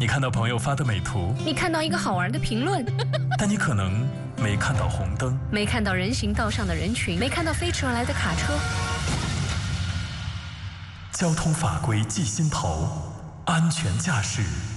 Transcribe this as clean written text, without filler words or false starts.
你看到朋友发的美图， 你看到一个好玩的评论， 但你可能没看到红灯， 没看到人行道上的人群，没看到飞驰而来的卡车。 交通法规记心头，安全驾驶